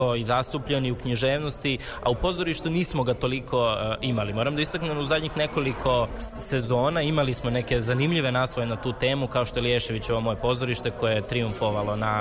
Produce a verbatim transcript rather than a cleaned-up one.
i zastupljeni u književnosti, a u pozorištu nismo ga toliko uh, imali. Moram da istaknem, u zadnjih nekoliko sezona imali smo neke zanimljive naslove na tu temu, kao što je Liješevićevo Moje pozorište, koje je trijumfovalo na